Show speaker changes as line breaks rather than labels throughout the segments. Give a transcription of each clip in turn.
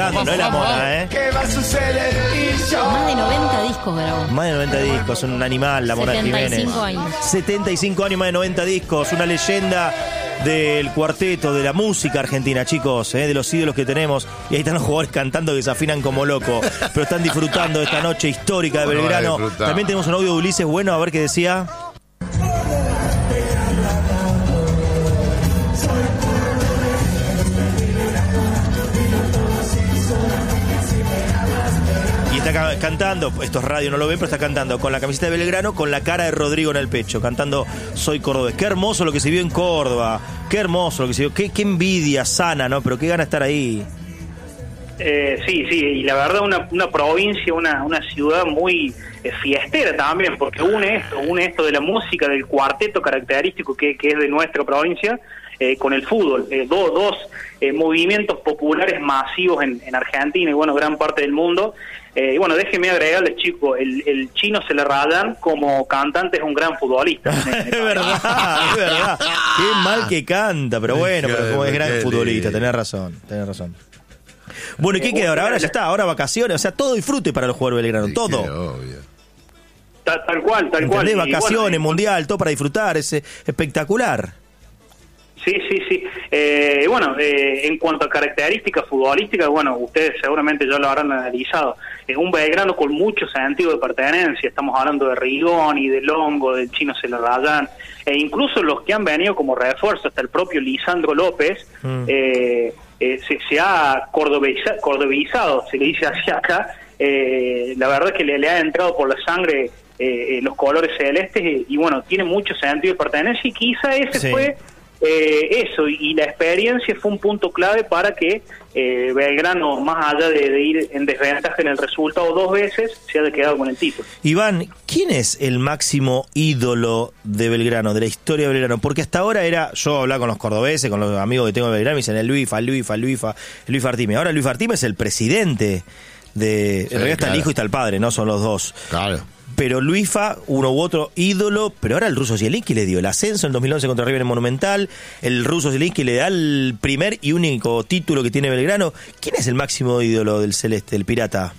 no es la mona,
¿Qué va a suceder?
Más de 90 discos grabó.
Más de 90 discos, un animal, la Mona Jiménez.
75 años.
75 años, más de 90 discos, una leyenda del cuarteto, de la música argentina, chicos, de los ídolos que tenemos. Y ahí están los jugadores cantando que se afinan como locos, pero están disfrutando de esta noche histórica de Belgrano. También tenemos un audio de Ulises bueno, a ver qué decía. Está cantando, esto es radio, no lo ven, pero está cantando con la camiseta de Belgrano, con la cara de Rodrigo en el pecho, cantando Soy Cordobés. Qué hermoso lo que se vio en Córdoba, qué hermoso lo que se vio, qué envidia sana, ¿no? Pero qué gana estar ahí.
Sí, y la verdad una provincia, una ciudad muy fiestera también, porque une esto de la música, del cuarteto característico que es de nuestra provincia, con el fútbol, dos movimientos populares masivos en Argentina y bueno, gran parte del mundo. Y bueno, déjeme agregarles, chicos, el Chino Celerrayán como cantante es un gran futbolista.
Es verdad. Qué mal que canta, pero bueno, pero como es gran futbolista, tenés razón. Bueno, ¿y qué queda ahora? Ahora ya está, ahora vacaciones, o sea, todo disfrute para los jugadores belgranos, todo.
Obvio. Tal cual.
Vacaciones,
bueno,
mundial, todo para disfrutar, es espectacular.
Sí. Bueno, en cuanto a características futbolísticas, bueno, ustedes seguramente ya lo habrán analizado. Es un Belgrano con mucho sentido de pertenencia. Estamos hablando de Rigoni, de Longo, del Chino Celerrayán, e incluso los que han venido como refuerzo, hasta el propio Lisandro López, se ha cordobizado, se le dice así acá. La verdad es que le ha entrado por la sangre los colores celestes y bueno, tiene mucho sentido de pertenencia y quizá ese fue eso, y la experiencia fue un punto clave para que Belgrano, más allá de ir en desventaja en el resultado 2 veces, se haya quedado con el título.
Iván, ¿quién es el máximo ídolo de Belgrano, de la historia de Belgrano? Porque hasta ahora yo hablaba con los cordobeses, con los amigos que tengo de Belgrano, me dicen el Luis Artime. Ahora Luis Artime es el presidente de... en realidad está el hijo y está el padre, ¿no? Son los dos.
Claro.
Pero Luisfa, uno u otro ídolo, pero ahora el ruso Zielinski le dio el ascenso en 2011 contra River en Monumental, el ruso Zielinski le da el primer y único título que tiene Belgrano. ¿Quién es el máximo ídolo del Celeste, el Pirata?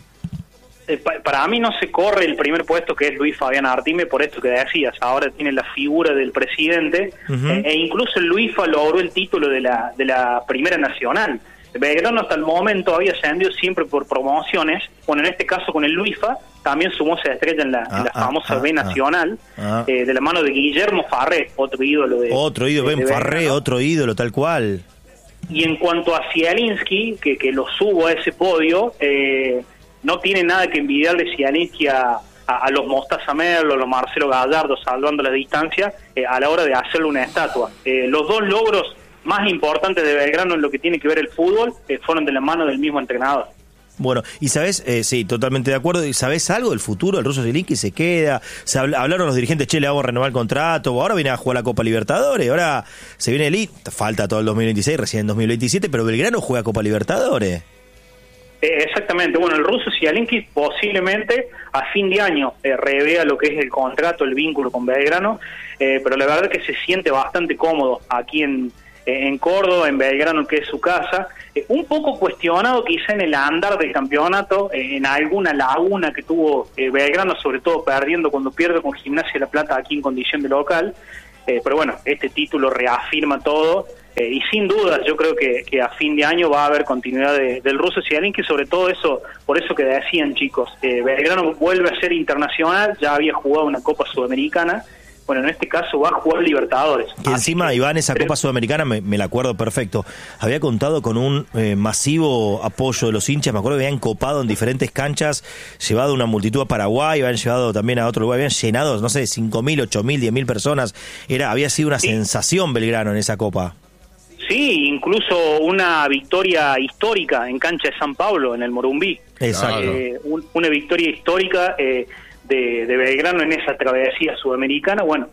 Para mí no se corre el primer puesto, que es Luis Fabián Artime, por esto que decías, ahora tiene la figura del presidente, e incluso el Luisfa logró el título de la Primera Nacional. Belgrano hasta el momento había ascendido siempre por promociones, bueno, en este caso con el Luisfa, también sumó esa estrella en la famosa B Nacional, de la mano de Guillermo Farré, otro ídolo
Ben Farré, otro ídolo, tal cual.
Y en cuanto a Zielinski, que lo subo a ese podio, no tiene nada que envidiarle Zielinski a los Mostaza Merlo, a los Marcelo Gallardo, salvando la distancia, a la hora de hacerle una estatua. Los dos logros más importantes de Belgrano en lo que tiene que ver el fútbol fueron de la mano del mismo entrenador.
Bueno, y sabes, sí, totalmente de acuerdo, y ¿sabés algo del futuro del ruso Zielinski? ¿Se queda? Hablaron los dirigentes, che, le vamos a renovar el contrato, ahora viene a jugar la Copa Libertadores, ahora se viene el falta todo el 2026, recién en 2027, pero Belgrano juega Copa Libertadores.
Exactamente, bueno, el ruso Zielinski posiblemente a fin de año revea lo que es el contrato, el vínculo con Belgrano, pero la verdad es que se siente bastante cómodo aquí en Córdoba, en Belgrano, que es su casa, un poco cuestionado quizá en el andar del campeonato, en alguna laguna que tuvo Belgrano, sobre todo perdiendo cuando pierde con Gimnasia de La Plata aquí en condición de local, pero bueno, este título reafirma todo, y sin duda yo creo que a fin de año va a haber continuidad del ruso Zielinski, sobre todo eso, por eso que decían, chicos, Belgrano vuelve a ser internacional, ya había jugado una Copa Sudamericana. Bueno, en este caso va a jugar Libertadores.
Que encima, Iván, esa Copa Sudamericana, me la acuerdo perfecto, había contado con un masivo apoyo de los hinchas, me acuerdo que habían copado en diferentes canchas, llevado una multitud a Paraguay, habían llevado también a otro lugar, habían llenado, no sé, 5.000, 8.000, 10.000 personas, había sido una sensación Belgrano en esa Copa. Sí,
incluso una victoria histórica en cancha de San Pablo, en el Morumbí.
Exacto.
Una victoria histórica de Belgrano en esa travesía sudamericana. Bueno,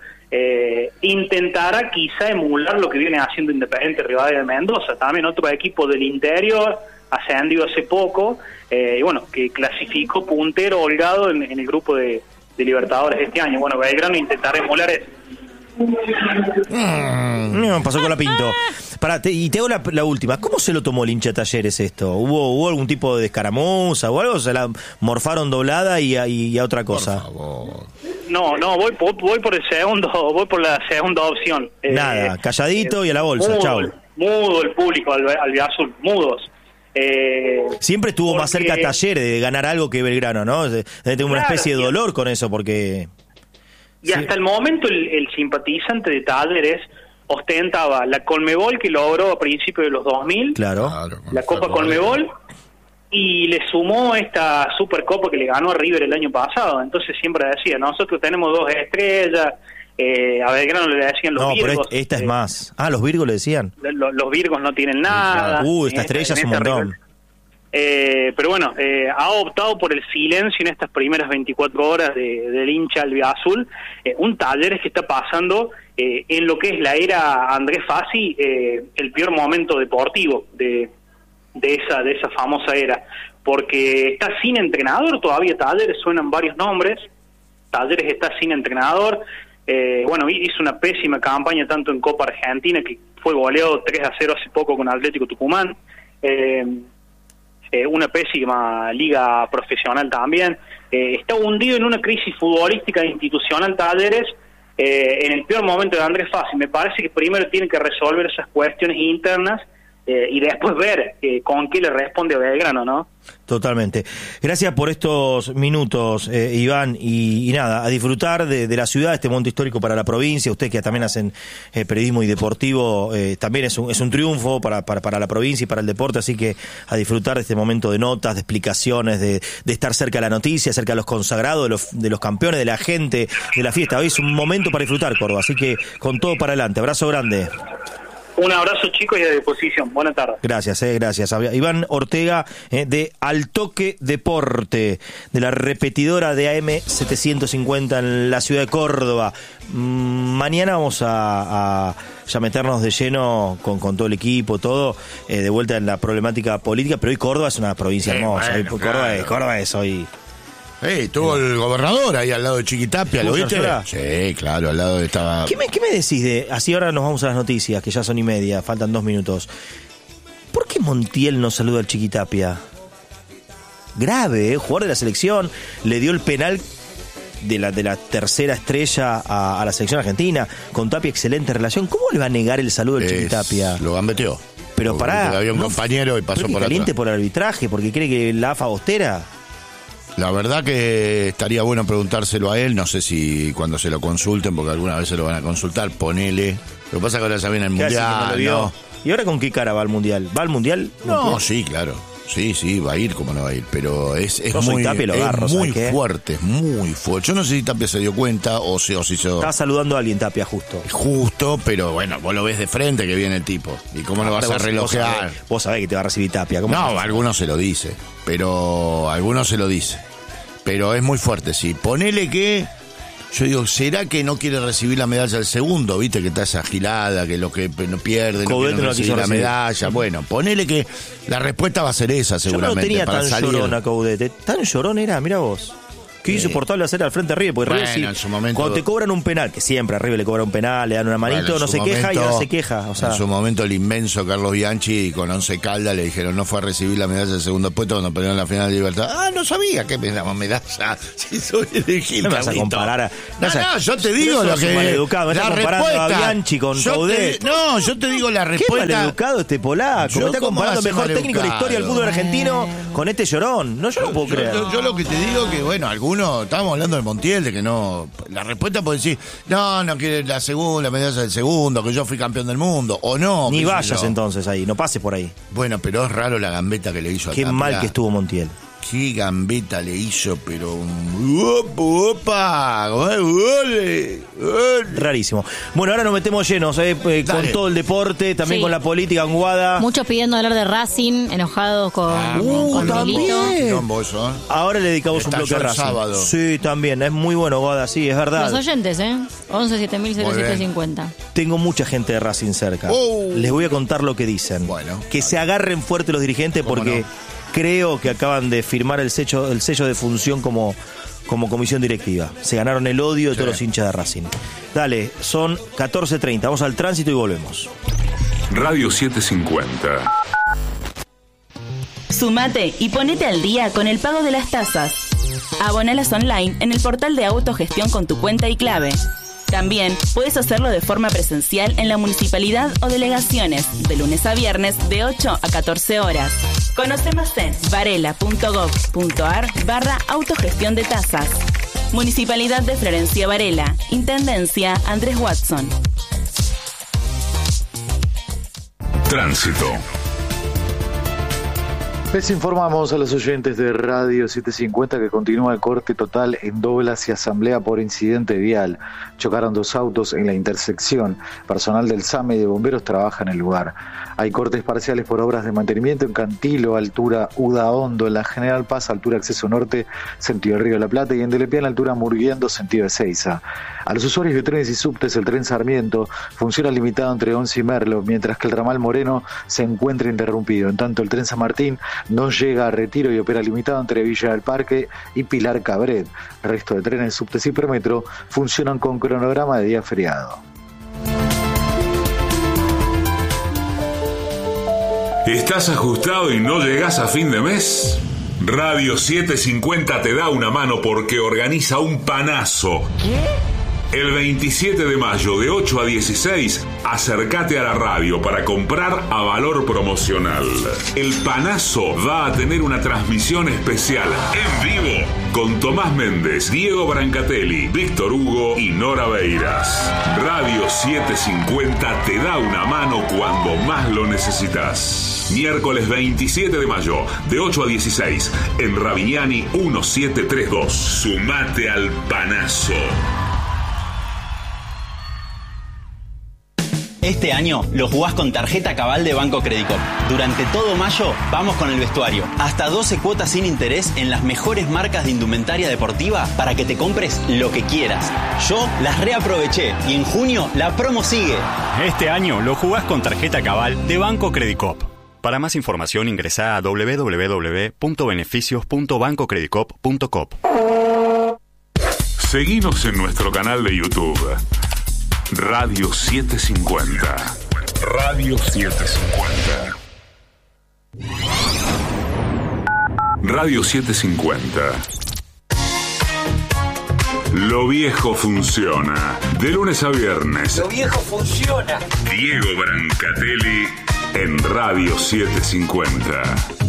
intentará quizá emular lo que viene haciendo Independiente Rivadavia de Mendoza, también otro equipo del interior, ascendido hace poco, y bueno, que clasificó puntero holgado en el grupo de Libertadores este año. Bueno, Belgrano intentará emular eso.
Pasó con la Pinto. Y te hago la última. ¿Cómo se lo tomó el hincha de Talleres esto? ¿Hubo algún tipo de escaramuza o algo? ¿Se la morfaron doblada y a otra cosa?
Por favor.
No, voy por el segundo, voy por la segunda opción.
Nada, calladito y a la bolsa, chau.
Mudo el público albiazul, mudos.
Siempre estuvo más cerca Talleres de ganar algo que Belgrano, ¿no? Debe tener una especie de dolor con eso, porque...
Y hasta el momento el simpatizante de Talleres ostentaba la Conmebol que logró a principios de los 2000,
claro,
la Copa Conmebol, y le sumó esta Supercopa que le ganó a River el año pasado. Entonces siempre decía, nosotros tenemos 2 estrellas, a Belgrano le decían los Virgos.
No, pero esta es más. Los Virgos le decían.
Los Virgos no tienen nada.
Esta estrella es un montón.
Pero bueno, ha optado por el silencio en estas primeras 24 horas del hincha albiazul. Un Talleres que está pasando en lo que es la era Andrés Fassi, el peor momento deportivo de esa famosa era, porque está sin entrenador todavía Talleres, suenan varios nombres. Talleres está sin entrenador. Hizo una pésima campaña tanto en Copa Argentina, que fue goleado 3-0 hace poco con Atlético Tucumán, una pésima liga profesional también. Está hundido en una crisis futbolística e institucional Talleres, en el peor momento de Andrés Fassi. Me parece que primero tiene que resolver esas cuestiones internas y después ver con qué le responde a Belgrano, ¿no?
Totalmente. Gracias por estos minutos, Iván, y nada, a disfrutar de la ciudad, este monte histórico para la provincia. Ustedes que también hacen periodismo y deportivo, también es un triunfo para la provincia y para el deporte, así que a disfrutar de este momento de notas, de explicaciones, de estar cerca de la noticia, cerca de los consagrados, de los campeones, de la gente, de la fiesta. Hoy es un momento para disfrutar, Córdoba, así que con todo para adelante. Abrazo grande.
Un abrazo, chicos, y a disposición. Buenas tardes.
Gracias, gracias. Iván Ortega, de Al Toque Deporte, de la repetidora de AM 750 en la ciudad de Córdoba. Mañana vamos a ya meternos de lleno con todo el equipo, todo, de vuelta en la problemática política, pero hoy Córdoba es una provincia hermosa.
Bueno,
Córdoba es hoy...
Estuvo el gobernador ahí al lado de Chiquitapia, ¿lo viste? Sí, claro, al lado estaba...
¿Qué me decís de...? Así ahora nos vamos a las noticias, que ya son y media, faltan 2 minutos. ¿Por qué Montiel no saluda al Chiquitapia? Grave, jugador de la selección, le dio el penal de la tercera estrella a la selección argentina, con Tapia excelente relación. ¿Cómo le va a negar el saludo al Chiquitapia?
Lo gambeteó.
Pero pará...
Había un compañero y pasó por
caliente
atrás.
por el arbitraje, porque cree que la AFA bostera.
La verdad que estaría bueno preguntárselo a él, no sé si cuando se lo consulten, porque alguna vez se lo van a consultar, ponele. Lo que pasa es que ahora ya viene el Mundial, ¿no?
¿Y ahora con qué cara va al Mundial? ¿Va al Mundial?
No, sí, claro. Sí, va a ir, como no va a ir, pero es muy,
Tapia, lo agarro,
es muy fuerte, es muy fuerte. Yo no sé si Tapia se dio cuenta o si
Estaba saludando a alguien Tapia justo.
Justo, pero bueno, vos lo ves de frente que viene el tipo. ¿Y cómo lo vas a relojear?
Vos sabés que te va a recibir Tapia.
No, algunos se lo dice, pero es muy fuerte, sí. Ponele que... Yo digo, ¿será que no quiere recibir la medalla del segundo? ¿Viste que está esa gilada, que lo que no pierde, no quiere recibir la medalla? Bueno, ponele que la respuesta va a ser esa, seguramente.
Yo no tenía
para
tan
salir.
Llorón a Caudete. Tan llorón era, mira vos. Qué insoportable hacer al frente de River, porque River,
en su momento,
cuando te cobran un penal, que siempre a River le cobran un penal, le dan una manito, no se queja y ahora se queja. O sea,
en su momento el inmenso Carlos Bianchi con 11 Caldas le dijeron no fue a recibir la medalla del segundo puesto cuando pelearon la final de Libertad. No sabía que me daba medalla. Si soy el Gil,
no me vas a comparar
No, yo te digo lo que...
Maleducado,
la
respuesta a Bianchi con Caudete.
Yo te digo la respuesta...
Qué maleducado este polaco. Me está comparando el mejor técnico de la historia del fútbol argentino con este llorón. No, yo no puedo creer.
Yo lo que te digo que, bueno, algunos... Estábamos hablando de Montiel, de que no... La respuesta puede decir, no quiere la segunda, medalla del segundo, que yo fui campeón del mundo, o no.
Ni vayas entonces ahí, no pases por ahí.
Bueno, pero es raro la gambeta que le hizo a
Qué
Tapia.
mal que estuvo Montiel.
Qué gambeta le hizo, pero...
Rarísimo. Bueno, ahora nos metemos llenos con todo el deporte, también con la política anguada.
Muchos pidiendo hablar de Racing, enojados con Milito.
Ahora le dedicamos un bloque a Racing.
Sábado.
Sí, también, es muy bueno, Guada, sí, es verdad.
Los oyentes, 11-7000-0750.
Tengo mucha gente de Racing cerca. Les voy a contar lo que dicen.
Bueno,
que se agarren fuerte los dirigentes porque... Creo que acaban de firmar el sello de función como comisión directiva. Se ganaron el odio de todos los hinchas de Racing. Dale, son 14:30. Vamos al tránsito y volvemos.
Radio 750.
Sumate y ponete al día con el pago de las tasas. Abonalas online en el portal de autogestión con tu cuenta y clave. También puedes hacerlo de forma presencial en la municipalidad o delegaciones, de lunes a viernes de 8 a 14 horas. Conoce más en varela.gov.ar/autogestión de tasas. Municipalidad de Florencia Varela. Intendencia Andrés Watson.
Tránsito.
Les informamos a los oyentes de Radio 750 que continúa el corte total en Doblas y Asamblea por incidente vial. Chocaron 2 autos en la intersección. Personal del SAME y de bomberos trabaja en el lugar. Hay cortes parciales por obras de mantenimiento en Cantilo, altura Uda Hondo, en la General Paz, altura Acceso Norte, sentido Río de la Plata, y en Delepián, altura Murguiendo, sentido Ezeiza. A los usuarios de trenes y subtes, el tren Sarmiento funciona limitado entre Once y Merlo, mientras que el ramal Moreno se encuentra interrumpido. En tanto, el tren San Martín no llega a Retiro y opera limitado entre Villa del Parque y Pilar Cabret. El resto de trenes, subtes y Permetro funcionan con cronograma de día feriado.
¿Estás ajustado y no llegás a fin de mes? Radio 750 te da una mano porque organiza un panazo. ¿Qué? El 27 de mayo de 8 a 16, acércate a la radio para comprar a valor promocional. El panazo va a tener una transmisión especial en vivo con Tomás Méndez, Diego Brancatelli, Víctor Hugo y Nora Beiras. Radio 750 te da una mano cuando más lo necesitas. Miércoles 27 de mayo, de 8 a 16, en Ravignani 1732. Sumate al panazo.
Este año lo jugás con tarjeta Cabal de Banco Credicop. Durante todo mayo vamos con el vestuario. Hasta 12 cuotas sin interés en las mejores marcas de indumentaria deportiva para que te compres lo que quieras. Yo las reaproveché y en junio la promo sigue.
Este año lo jugás con tarjeta Cabal de Banco Credicop. Para más información ingresá a www.beneficios.bancocredicop.com.
Seguinos en nuestro canal de YouTube. Radio 750. Radio 750. Radio 750. Lo viejo funciona. De lunes a viernes.
Lo viejo funciona.
Diego Brancatelli en Radio 750.